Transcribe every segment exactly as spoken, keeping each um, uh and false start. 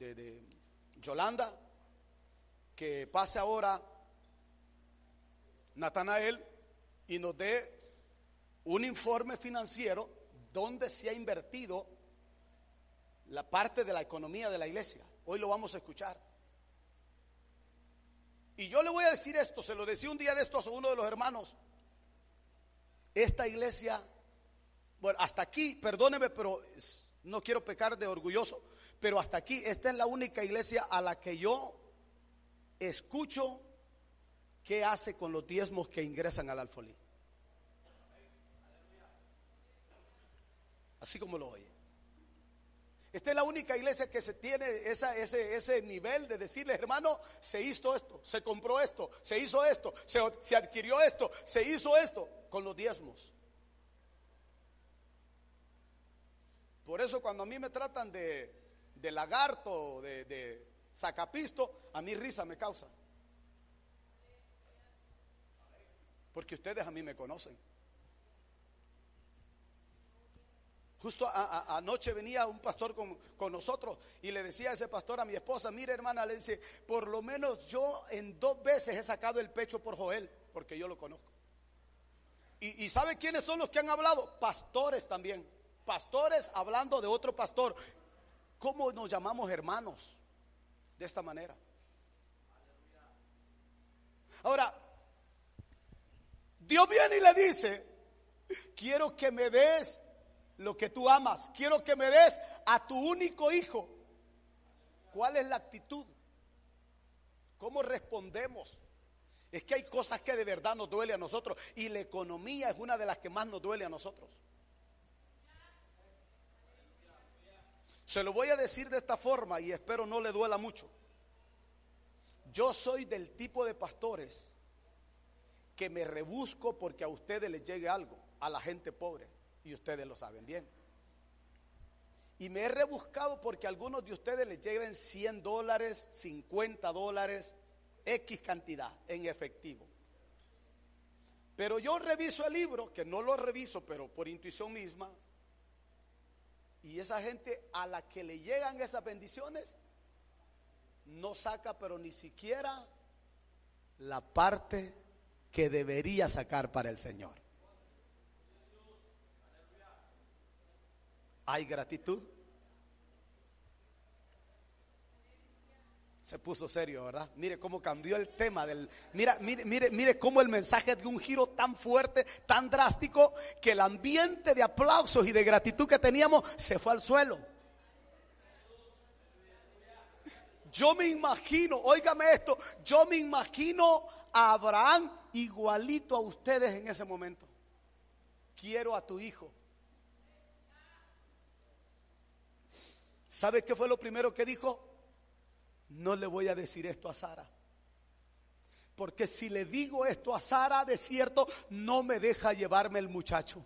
de, de Yolanda, que pase ahora Natanael y nos dé un informe financiero donde se ha invertido la parte de la economía de la iglesia. Hoy lo vamos a escuchar. Y yo le voy a decir esto, se lo decía un día de esto a uno de los hermanos. Esta iglesia, bueno, hasta aquí, perdóneme, pero no quiero pecar de orgulloso, pero hasta aquí, esta es la única iglesia a la que yo escucho qué hace con los diezmos que ingresan al alfolí. Así como lo oye. Esta es la única iglesia que se tiene esa, ese, ese nivel de decirle, hermano, se hizo esto, se compró esto, se hizo esto, se, se adquirió esto, se hizo esto con los diezmos. Por eso cuando a mí me tratan de, de lagarto, de, de sacapisto, a mí risa me causa. Porque ustedes a mí me conocen. Justo a, a, anoche venía un pastor con, con nosotros y le decía a ese pastor, a mi esposa, mire hermana, le dice, por lo menos yo en dos veces he sacado el pecho por Joel, porque yo lo conozco. Y, y ¿sabe quiénes son los que han hablado? Pastores también, pastores hablando de otro pastor. ¿Cómo nos llamamos hermanos? De esta manera. Ahora, Dios viene y le dice, quiero que me des lo que tú amas, quiero que me des a tu único hijo. ¿Cuál es la actitud? ¿Cómo respondemos? Es que hay cosas que de verdad nos duele a nosotros y la economía es una de las que más nos duele a nosotros. Se lo voy a decir de esta forma y espero no le duela mucho. Yo soy del tipo de pastores que me rebusco porque a ustedes les llegue algo, a la gente pobre. Y ustedes lo saben bien. Y me he rebuscado porque a algunos de ustedes les lleven cien dólares, cincuenta dólares, X cantidad en efectivo. Pero yo reviso el libro, que no lo reviso, pero por intuición misma. Y esa gente a la que le llegan esas bendiciones, no saca, pero ni siquiera la parte que debería sacar para el Señor. ¿Hay gratitud? Se puso serio, ¿verdad? Mire cómo cambió el tema del, mira, mire, mire, mire cómo el mensaje dio un giro tan fuerte, tan drástico, que el ambiente de aplausos y de gratitud que teníamos se fue al suelo. Yo me imagino, óigame esto, yo me imagino a Abraham igualito a ustedes en ese momento. Quiero a tu hijo. ¿Sabe qué fue lo primero que dijo? No le voy a decir esto a Sara, porque si le digo esto a Sara, de cierto no me deja llevarme el muchacho.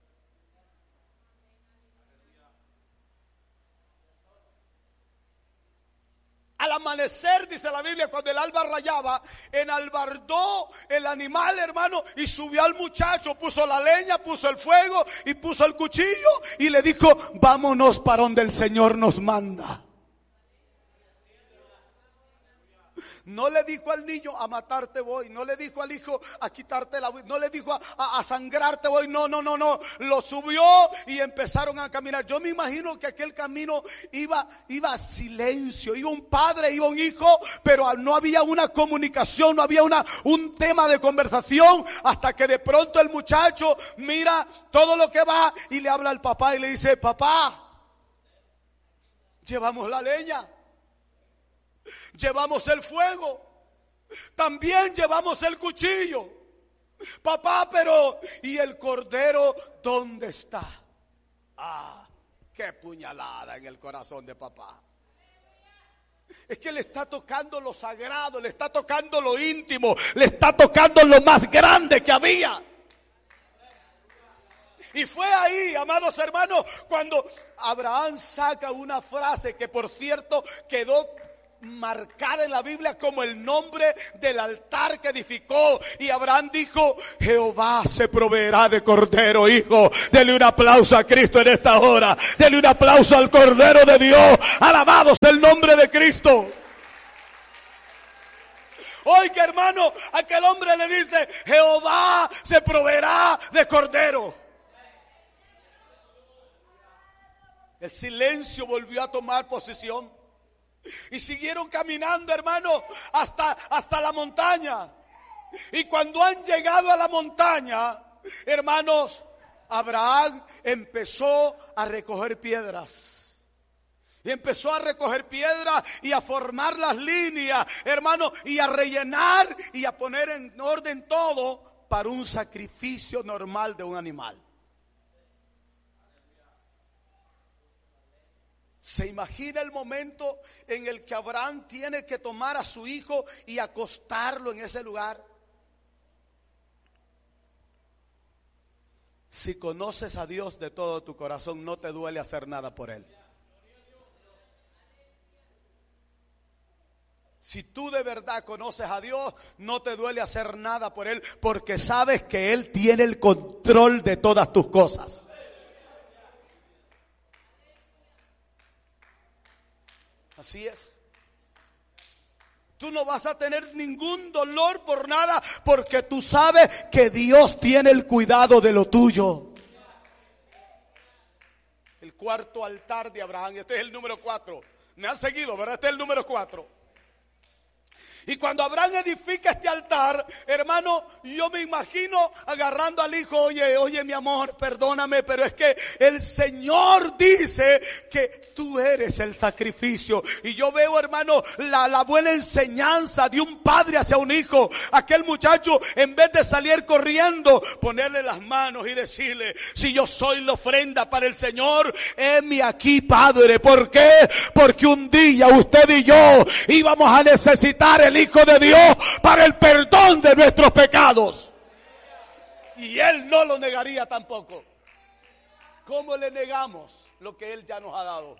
Al amanecer, dice la Biblia, cuando el alba rayaba, enalbardó el animal, hermano, y subió al muchacho, puso la leña, puso el fuego y puso el cuchillo y le dijo, vámonos para donde el Señor nos manda. No le dijo al niño, a matarte voy. No le dijo al hijo, a quitarte la voz. No le dijo, a, a, a sangrarte voy. No, no, no, no. Lo subió y empezaron a caminar. Yo me imagino que aquel camino iba, iba a silencio. Iba un padre, iba un hijo, pero no había una comunicación, no había una, un tema de conversación. Hasta que de pronto el muchacho mira todo lo que va y le habla al papá y le dice, papá, llevamos la leña. Llevamos el fuego, también llevamos el cuchillo. Papá, pero ¿y el cordero dónde está? Ah, qué puñalada en el corazón de papá. Es que le está tocando lo sagrado, le está tocando lo íntimo, le está tocando lo más grande que había. Y fue ahí, amados hermanos, cuando Abraham saca una frase que por cierto quedó marcada en la Biblia como el nombre del altar que edificó. Y Abraham dijo: Jehová se proveerá de cordero. Hijo, dele un aplauso a Cristo en esta hora. Dele un aplauso al Cordero de Dios. Alabado sea el nombre de Cristo. Oiga, hermano, aquel hombre le dice: Jehová se proveerá de cordero. El silencio volvió a tomar posesión. Y siguieron caminando, hermano, hasta, hasta la montaña. Y cuando han llegado a la montaña, hermanos, Abraham empezó a recoger piedras. Y empezó a recoger piedras y a formar las líneas, hermano, y a rellenar y a poner en orden todo para un sacrificio normal de un animal. ¿Se imagina el momento en el que Abraham tiene que tomar a su hijo y acostarlo en ese lugar? Si conoces a Dios de todo tu corazón, no te duele hacer nada por Él. Si tú de verdad conoces a Dios, no te duele hacer nada por Él, porque sabes que Él tiene el control de todas tus cosas. Así es. Tú no vas a tener ningún dolor por nada, porque tú sabes que Dios tiene el cuidado de lo tuyo. El cuarto altar de Abraham, este es el número cuatro. Me han seguido, ¿verdad? Este es el número cuatro. Y cuando Abraham edifica este altar, hermano, yo me imagino agarrando al hijo: oye, oye mi amor, perdóname, pero es que el Señor dice que tú eres el sacrificio. Y yo veo, hermano, la, la buena enseñanza de un padre hacia un hijo. Aquel muchacho, en vez de salir corriendo, ponerle las manos y decirle: si yo soy la ofrenda para el Señor, heme aquí, Padre. ¿Por qué? Porque un día usted y yo íbamos a necesitar el Hijo de Dios para el perdón de nuestros pecados. Y Él no lo negaría tampoco. ¿Cómo le negamos lo que Él ya nos ha dado?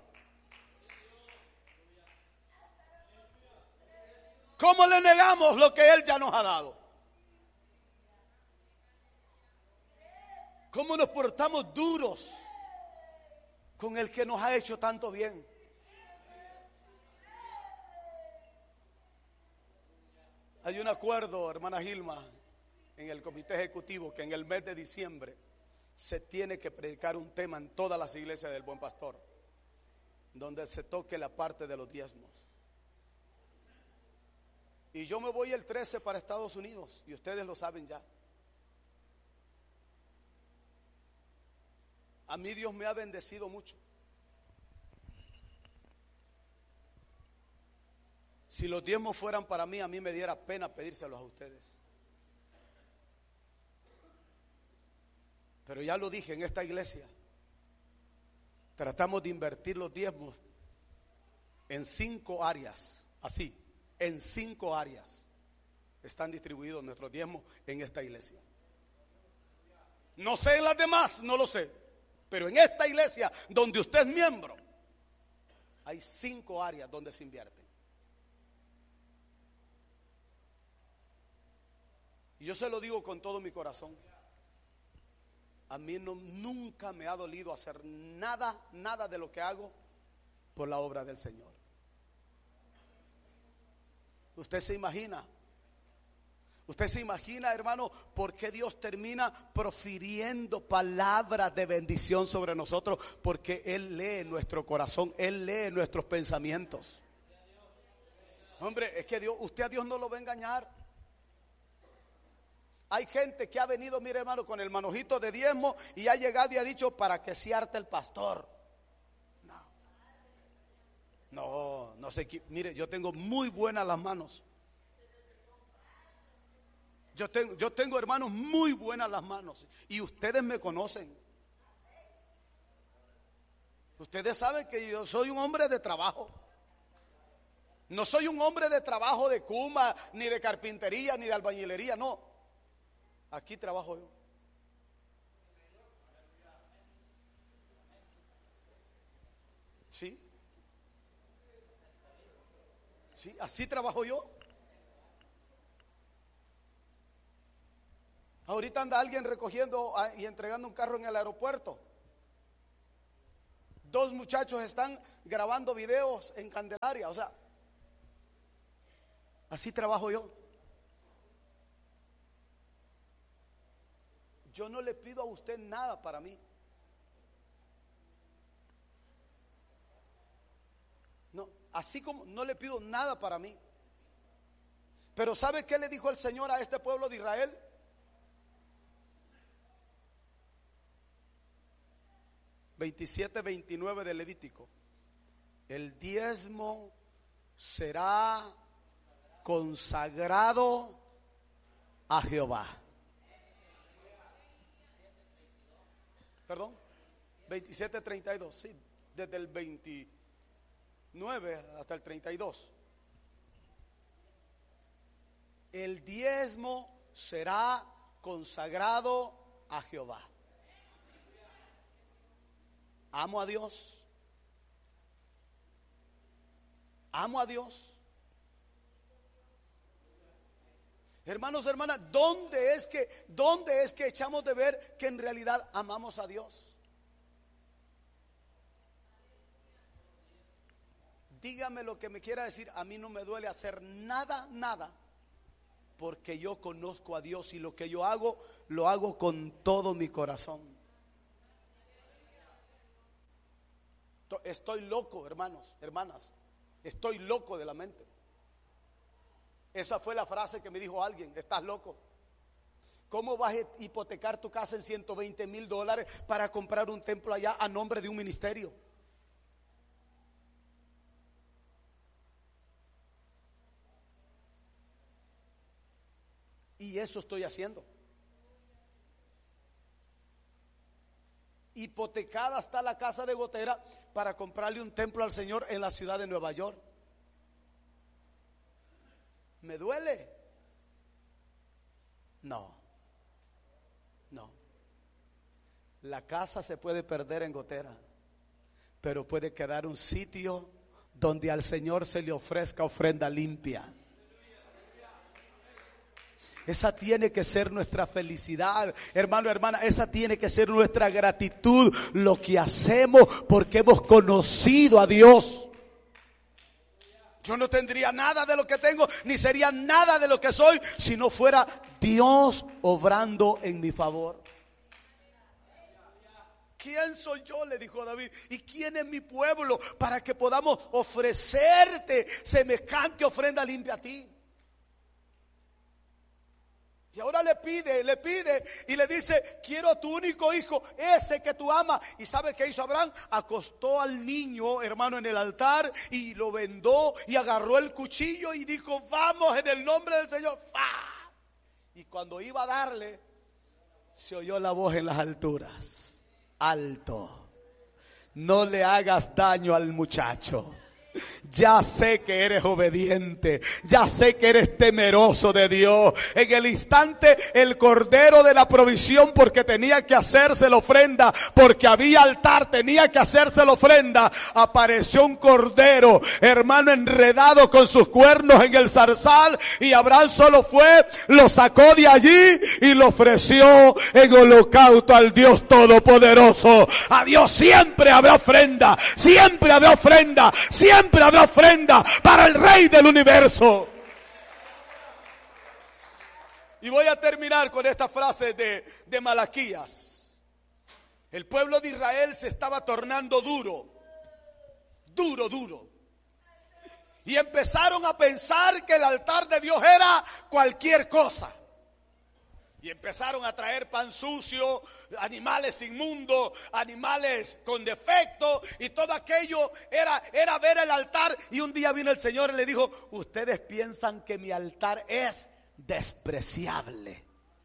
¿Cómo le negamos lo que Él ya nos ha dado? ¿Cómo nos portamos duros con el que nos ha hecho tanto bien? Hay un acuerdo, hermana Gilma, en el comité ejecutivo, que en el mes de diciembre se tiene que predicar un tema en todas las iglesias del Buen Pastor, donde se toque la parte de los diezmos. Y yo me voy el trece para Estados Unidos, y ustedes lo saben ya. A mí Dios me ha bendecido mucho. Si los diezmos fueran para mí, a mí me diera pena pedírselos a ustedes. Pero ya lo dije, en esta iglesia tratamos de invertir los diezmos en cinco áreas. Así, en cinco áreas están distribuidos nuestros diezmos en esta iglesia. No sé en las demás, no lo sé. Pero en esta iglesia, donde usted es miembro, hay cinco áreas donde se invierte. Y yo se lo digo con todo mi corazón. A mí no, nunca me ha dolido hacer nada, nada de lo que hago por la obra del Señor. Usted se imagina, usted se imagina, hermano, por qué Dios termina profiriendo palabras de bendición sobre nosotros, porque Él lee nuestro corazón, Él lee nuestros pensamientos. Hombre, es que Dios, usted a Dios no lo va a engañar. Hay gente que ha venido, mire hermano, con el manojito de diezmo y ha llegado y ha dicho: para que se harte el pastor. No, no, no sé, mire, yo tengo muy buenas las manos. Yo tengo, yo tengo hermanos muy buenas las manos. Y ustedes me conocen. Ustedes saben que yo soy un hombre de trabajo. No soy un hombre de trabajo de cuma, ni de carpintería, ni de albañilería, no. Aquí trabajo yo. ¿Sí? Sí, así trabajo yo. Ahorita anda alguien recogiendo y entregando un carro en el aeropuerto. Dos muchachos están grabando videos en Candelaria. O sea, así trabajo yo. Yo no le pido a usted nada para mí. No, así como no le pido nada para mí. Pero ¿sabe qué le dijo el Señor a este pueblo de Israel? veintisiete, veintinueve de Levítico. El diezmo será consagrado a Jehová. Perdón, veintisiete, treinta y dos. Sí, desde el veintinueve hasta el treinta y dos. El diezmo será consagrado a Jehová. Amo a Dios. Amo a Dios. Hermanos, hermanas, ¿dónde es que dónde es que echamos de ver que en realidad amamos a Dios? Dígame lo que me quiera decir. A mí no me duele hacer nada, nada, porque yo conozco a Dios y lo que yo hago, lo hago con todo mi corazón. Estoy loco, hermanos, hermanas. Estoy loco de la mente. Esa fue la frase que me dijo alguien: estás loco. ¿Cómo vas a hipotecar tu casa en ciento veinte mil dólares para comprar un templo allá a nombre de un ministerio? Y eso estoy haciendo. Hipotecada está la casa de Gotera para comprarle un templo al Señor en la ciudad de Nueva York. ¿Me duele? No, no. La casa se puede perder en Gotera, pero puede quedar un sitio donde al Señor se le ofrezca ofrenda limpia. Esa tiene que ser nuestra felicidad, hermano, hermana. Esa tiene que ser nuestra gratitud, lo que hacemos porque hemos conocido a Dios. Yo no tendría nada de lo que tengo, ni sería nada de lo que soy, si no fuera Dios obrando en mi favor. ¿Quién soy yo?, le dijo David, y quién es mi pueblo para que podamos ofrecerte semejante ofrenda limpia a ti. Y ahora le pide, le pide y le dice: quiero a tu único hijo, ese que tú amas. ¿Y sabe qué hizo Abraham? Acostó al niño, hermano, en el altar y lo vendó y agarró el cuchillo y dijo: vamos en el nombre del Señor. ¡Fah! Y cuando iba a darle, se oyó la voz en las alturas: alto, no le hagas daño al muchacho. Ya sé que eres obediente, ya sé que eres temeroso de Dios. En el instante el cordero de la provisión, porque tenía que hacerse la ofrenda, porque había altar, tenía que hacerse la ofrenda. Apareció un cordero, hermano, enredado con sus cuernos en el zarzal, y Abraham solo fue, lo sacó de allí y lo ofreció en holocausto al Dios Todopoderoso. A Dios siempre habrá ofrenda, siempre habrá ofrenda, siempre Siempre habrá ofrenda para el Rey del universo. Y voy a terminar con esta frase de, de Malaquías. El pueblo de Israel se estaba tornando duro, duro, duro. Y empezaron a pensar que el altar de Dios era cualquier cosa. Y empezaron a traer pan sucio, animales inmundos, animales con defecto, y todo aquello era, era ver el altar. Y un día vino el Señor y le dijo: ustedes piensan que mi altar es despreciable.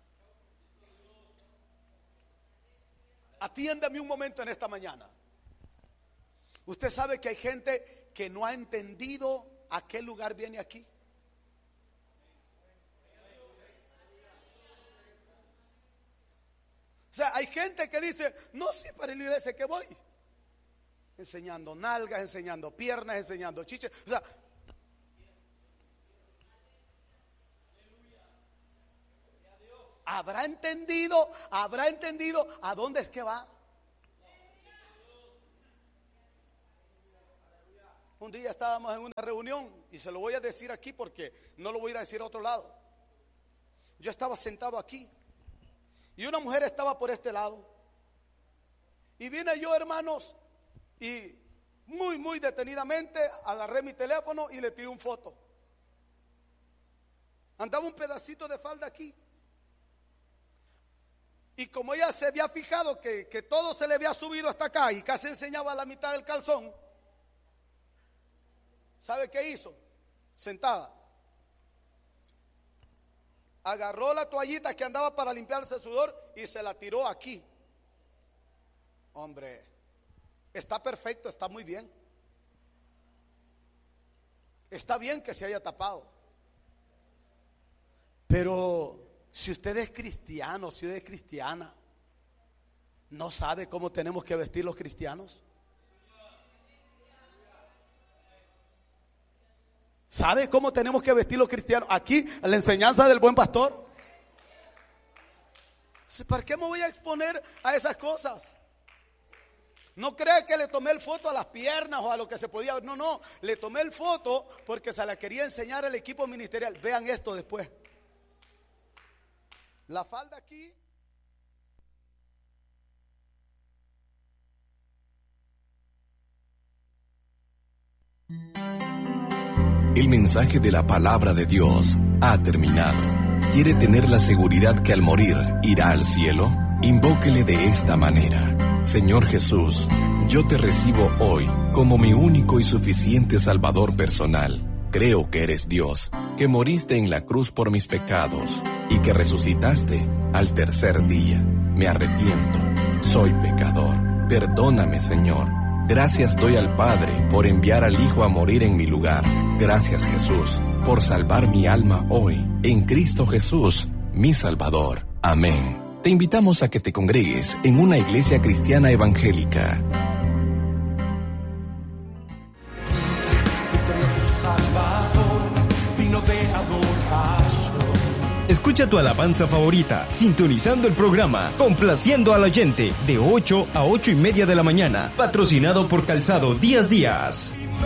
Atiéndame un momento en esta mañana. Usted sabe que hay gente que no ha entendido a qué lugar viene aquí. O sea, hay gente que dice: no, sí, para la iglesia que voy, enseñando nalgas, enseñando piernas, enseñando chiches. O sea, ¿Habrá entendido? ¿Habrá entendido a dónde es que va? Un día estábamos en una reunión y se lo voy a decir aquí porque no lo voy a ir a decir a otro lado. Yo estaba sentado aquí y una mujer estaba por este lado. Y vine yo, hermanos, y muy, muy detenidamente agarré mi teléfono y le tiré un foto. Andaba un pedacito de falda aquí. Y como ella se había fijado que, que todo se le había subido hasta acá y casi enseñaba la mitad del calzón, ¿sabe qué hizo? Sentada, agarró la toallita que andaba para limpiarse el sudor y se la tiró aquí. Hombre, está perfecto, está muy bien. Está bien que se haya tapado. Pero si usted es cristiano, si usted es cristiana, ¿no sabe cómo tenemos que vestir los cristianos? ¿Sabe cómo tenemos que vestir los cristianos? Aquí, en la enseñanza del buen pastor. ¿Para qué me voy a exponer a esas cosas? No crea que le tomé el foto a las piernas o a lo que se podía ver. No, no, le tomé el foto porque se la quería enseñar al equipo ministerial. Vean esto después. La falda aquí. El mensaje de la palabra de Dios ha terminado. ¿Quiere tener la seguridad que al morir irá al cielo? Invóquele de esta manera: Señor Jesús, yo te recibo hoy como mi único y suficiente Salvador personal. Creo que eres Dios, que moriste en la cruz por mis pecados y que resucitaste al tercer día. Me arrepiento, soy pecador. Perdóname, Señor. Gracias doy al Padre por enviar al Hijo a morir en mi lugar. Gracias, Jesús, por salvar mi alma hoy, en Cristo Jesús, mi Salvador. Amén. Te invitamos a que te congregues en una iglesia cristiana evangélica. Escucha tu alabanza favorita, sintonizando el programa Complaciendo al Oyente, de ocho a ocho y media de la mañana, patrocinado por Calzado Díaz Díaz.